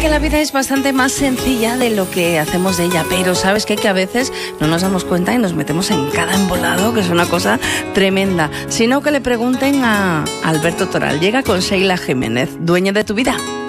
que la vida es bastante más sencilla de lo que hacemos de ella, pero ¿sabes qué? Que a veces no nos damos cuenta y nos metemos en cada embolado, que es una cosa tremenda. Sino que le pregunten a Alberto Toral. Llega con Sheila Jiménez, dueña de tu vida.